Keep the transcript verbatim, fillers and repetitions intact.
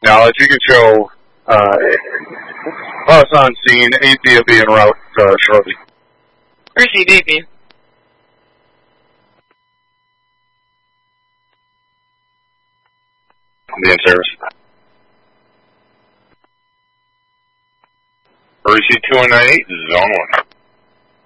Now, if you can show uh, us on scene, A P will be en route uh, shortly. Received, A P. I'll be in service. R C two one nine eight, zone one.